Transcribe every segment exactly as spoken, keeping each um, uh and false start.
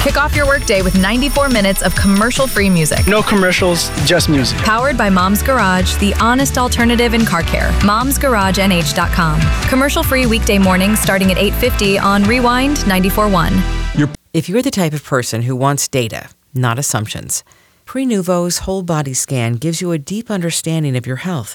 Kick off your workday with ninety-four minutes of commercial-free music. No commercials, just music. Powered by Mom's Garage, the honest alternative in car care. moms garage n h dot com. Commercial-free weekday mornings starting at eight fifty on Rewind ninety-four point one. If you're the type of person who wants data, not assumptions, Prenuvo's whole body scan gives you a deep understanding of your health.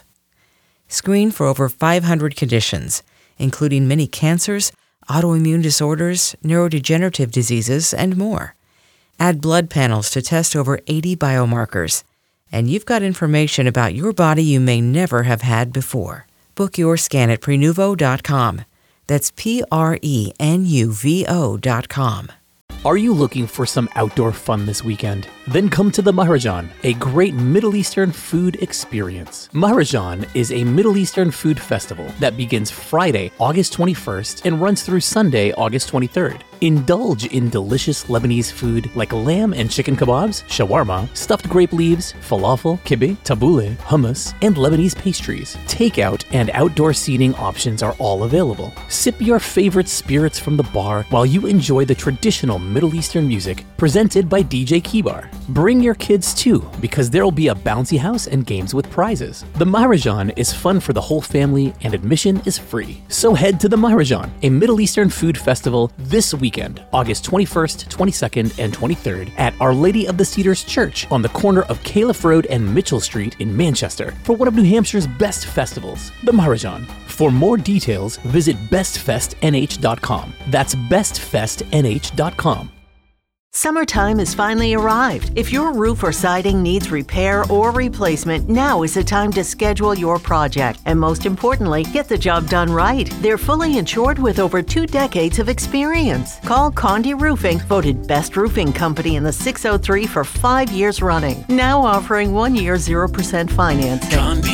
Screen for over five hundred conditions, including many cancers, autoimmune disorders, neurodegenerative diseases, and more. Add blood panels to test over eighty biomarkers, and you've got information about your body you may never have had before. Book your scan at Prenuvo dot com. That's P R E N U V O dot com. Are you looking for some outdoor fun this weekend? Then come to the Maharajan, a great Middle Eastern food experience. Maharajan is a Middle Eastern food festival that begins Friday, August twenty-first and runs through Sunday, August twenty-third. Indulge in delicious Lebanese food like lamb and chicken kebabs, shawarma, stuffed grape leaves, falafel, kibbeh, tabbouleh, hummus, and Lebanese pastries. Takeout and outdoor seating options are all available. Sip your favorite spirits from the bar while you enjoy the traditional Middle Eastern music presented by D J Kibar. Bring your kids too, because there'll be a bouncy house and games with prizes. The Maharajan is fun for the whole family and admission is free. So head to the Maharajan, a Middle Eastern food festival this weekend, August twenty-first, twenty-second, and twenty-third at Our Lady of the Cedars Church on the corner of Califf Road and Mitchell Street in Manchester for one of New Hampshire's best festivals, the Maharajan. For more details, visit best fest n h dot com. That's best fest n h dot com. Summertime has finally arrived. If your roof or siding needs repair or replacement, now is the time to schedule your project. And most importantly, get the job done right. They're fully insured with over two decades of experience. Call Condi Roofing, voted best roofing company in the six oh three for five years running. Now offering one year zero percent financing. Condi